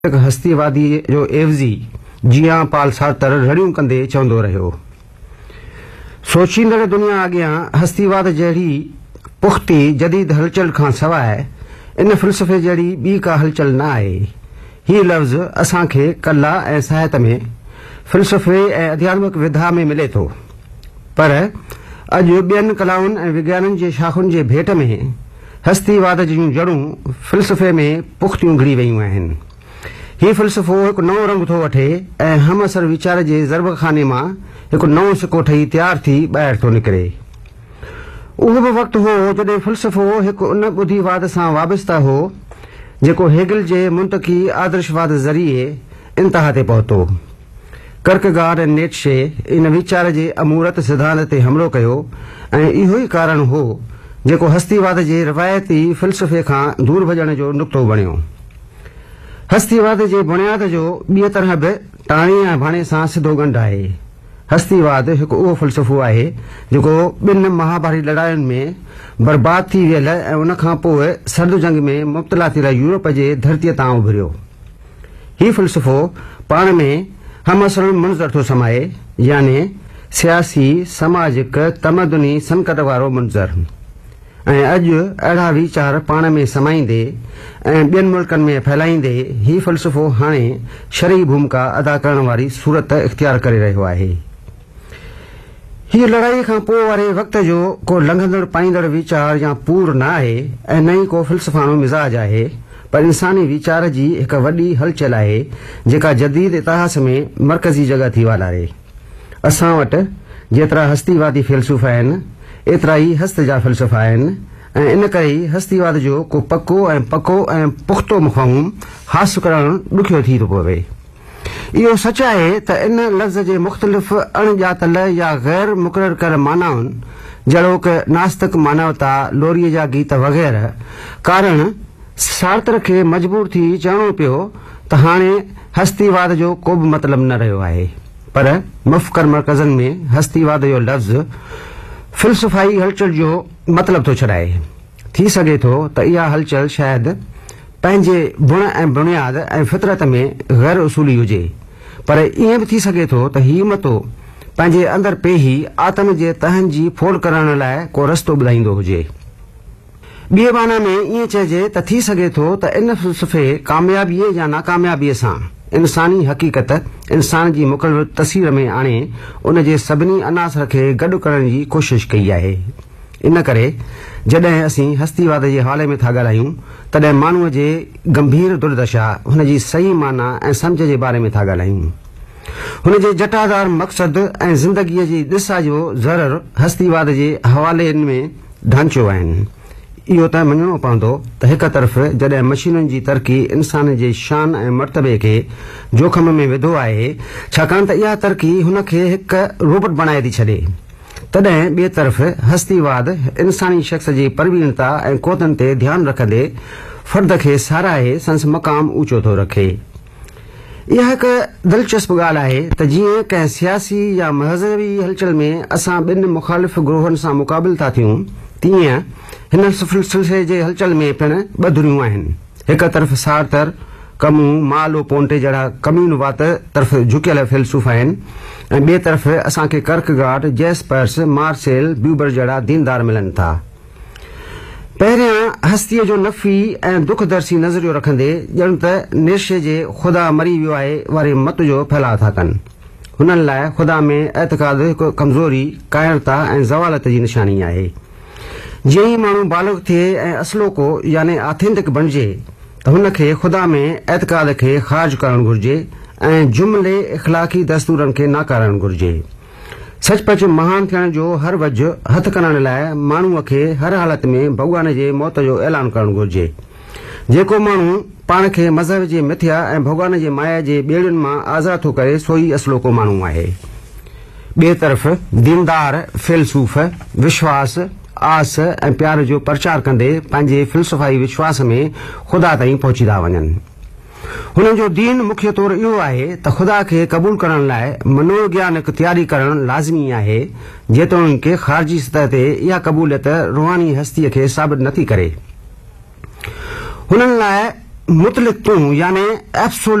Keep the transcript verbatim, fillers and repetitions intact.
हस्तीवादी जो एवज़ी जियां पाल सार्तर रड़ियूं कंदे चवंदो रहियो। सोचींदड़ दुनिया अॻियां हस्तीवाद जहिड़ी पुख्ती जदीद हलचल खां सवाइ इन फ़िलसफ़े जहिड़ी ॿी का हलचल न आहे। हीउ लफ़्ज़ असांखे कला ऐं साहित्य में फ़िलसफ़े ऐं अध्यात्मिक विधा में मिले थो, पर अॼु ॿियनि कलाउनि ऐं विज्ञाननि जे शाखुनि जे भेट में हस्तीवाद जूं जड़ूं फ़िलसफ़े में पुख़्तियूं घिड़ी वयूं आहिनि। हीउ फ़िलसफ़ो हिकु नओं रंग थो वठे ऐं हम असर वीचार जे ज़रबख़ाने मां हिकु नओं सिको ठही तयारु थी ॿाहिरि थो निकिरे। उहो बि वक़्तु हो जॾहिं फ़िलसफ़ो हिकु उन ॿुधीवाद सां वाबस्ता हो जेको हेगल जे मुंतकी आदर्शवाद ज़रिए इंतहा ते पहुतो। कर्कगार्ड ऐं नीत्शे इन वीचार जे अमूरत सिद्धांत ते हमिलो कयो ऐं इहो ई कारण हो जेको हस्तीवाद जे रिवायती फ़िलसफ़े खां दूर भॼण जो नुक़्तो बणियो। हस्तीवाद जे बुनियाद जो ॿिए तरह बि टाणी ऐं भाणे सां सिधो ॻंढ आहे। हस्तीवाद हिकु उहो फ़िलसफ़ो आहे जेको ॿिनि महाभारी लड़ायुनि में बर्बाद थी वियल ऐं उन खां पोइ सर्द जंग में मुब्तला थियल यूरोप जे धरतीअ तां उभरियो। हीउ फ़िलसफ़ो पाण में हम असर मुंज़र थो समाए, यानी सियासी समाजिक तमदनी संकट वारो मुंज़र, ऐं अॼु अहिड़ा वीचार पाण में समाईंदे ऐं ॿियनि मुल्कनि में फैलाईंदे हीउ फ़िलसफ़ो हाणे शरई भूमिका अदा करण वारी सूरत इख़्तियार करे रहियो आहे। हीअ लड़ाई खां पोइ वारे वक़्त जो को लंघंदड़ पाईंदड़ वीचार या पूर न आहे ऐं न ई को फ़िलसफ़ानो मिज़ाज आहे, पर इंसानी वीचार जी हिकु वॾी हलचल आहे जेका जदीद इतिहास में मरकज़ी जॻह थी वालारे। असां वटि जेतिरा हस्तीवादी फ़िलसुफ़ा आहिनि एतिरा ई हस्त जा फ़िलसफ़ा आहिनि, ऐं इन करे ई हस्तीवाद जो को पको ऐं पको ऐं पुख़्तो मफ़हूम हासिलु करणु ॾुखियो थी थो पवे। इहो सच आहे त इन लफ़्ज़ जे मुख़्तलिफ़ अणॼातल या ग़ैर मुक़रर कयल मानाउनि जहिड़ोक नास्तिक मानवता, लोरीअ जा गीत वग़ैरह कारण सार्तर खे मजबूर थी चवणो पियो त हाणे हस्तीवाद जो को बि मतिलबु न रहियो आहे, पर मुफ़्कर मरकज़नि में हस्तीवाद जो लफ़्ज़ फ़िलसफ़ाई हलचल जो मतिलबु थो छॾाए। थी सघे थो त इहा हलचल शायदि पंहिंजे बुण ऐं बुनियाद ऐं फितरत में ग़ैर उसूली हुजे, पर ईअं बि थी सघे थो त हीउ मतो पंहिंजे अंदरि पेही आत्म जे तहनि जी फोड़ करण लाइ को रस्तो ॿुधाईंदो हुजे। ॿिए माना में ईअं चइजे त थी सघे थो त इन फ़िलसफ़े कामयाबीअ या नाकामयाबीअ सां इंसानी हक़ीक़त इंसान जी मुक़रर तस्वीर में आणे उन जे सभिनी अनासर खे गॾु करण जी कोशिश कई आहे। इन करे जॾहिं असीं हस्तीवाद जे हवाले में था ॻाल्हायूं तॾहिं माण्हूअ जे गंभीर दुर्दशा, हुन जी सही माना ऐं सम्झ जे बारे में था ॻाल्हायूं। हुन जे जटादार मक़सद ऐं ज़िंदगीअ जी दिशा जो ज़रर हस्तीवाद जे हवाले में ढांचो आहिनि। इहो त मञणो पवंदो त हिक तरफ़ जॾहिं मशीनुनि जी तरक़ी इंसान जे शान ऐं मर्तबे खे जोखम में विधो आहे, छाकाणि त इहा तरक़ी हुन खे हिकु रोबोट बणाए थी छॾे, तॾहिं ॿिए तरफ़ हस्तीवाद इंसानी शख़्स जी परवीणता ऐं क़ौतनि ते ध्यानु रखंदे फ़र्द खे साराहे संस मक़ाम ऊचो थो रखे। इहा हिकु दिलचस्प ॻाल्हि आहे त जीअं कंहिं सियासी या मज़हबी हलचल में असां ॿिनि मुख़ालिफ़ ग्रोहनि सां मुक़ाबिल था थियूं, तीअं हिन सिलसिले जे हलचल में पिणु ॿ धुरियूं आहिनि। हिक तरफ़ सार्तर, कमू, मालो पोंटे जहिड़ा कम्यूनवाद तरफ़ झुकियल फ़िलसुफ़ आहिनि, ऐं ॿिए तरफ़ असांखे कर्कगार्ड, जैस्पर्स, मार्सेल, ब्यूबर जहिड़ा दीनदार मिलनि था। पहिरियां हस्तीअ जो नफ़ी ऐं दुख दर्सी नज़रियो रखंदे ॼण त नीत्शे जे ख़ुदा मरी वियो आहे वारे मत जो फैलाउ था कनि। हुननि लाइ ख़ुदा में एतिक़ाद हिकु कमज़ोरी, काइरता ऐं ज़वालत जी निशानी आहे। जीअं ई माण्हू बालिग़ थिए ऐं असलो को यानी ऑथेंटिक बणिजे त हुन खे ख़ुदा में एतिक़ाद खे ख़ारिज करणु घुरिजे ऐं जुमिले इख़लाक़ी दस्तूरनि खे नाकारणु घुरिजे। सचपच महान थियण जो हर वज हथ करण लाइ माण्हूअ खे हर हालत में भॻवान जे मौत जो ऐलान करणु घुरिजे। जेको माण्हू पाण खे मज़हब जे मिथ्या ऐं भॻवान जे माया जे ॿेड़ियुनि मां आज़ादु थो करे सो ई असलो को माण्हू आहे। ॿिए तरफ़ दीनदार फ़िलसूफ़ विश्वास, आस ऐं प्यार जो प्रचार कंदे पंहिंजे फ़िलसफ़ाई विश्वास में ख़ुदा ताईं पहुची था वञनि। हुननि जो दीन मुख्य तौरु इहो आहे त ख़ुदा खे क़बूल करण लाइ मनोविज्ञानिक तयारी करणु लाज़मी आहे, जेतोणीकि ख़ारिजी सतह ते इहा क़बूलियत रूहानी हस्तीअ खे साबित नथी करे। हुननि लाइ मुतलिक तूं यानी एब्सोल्यूट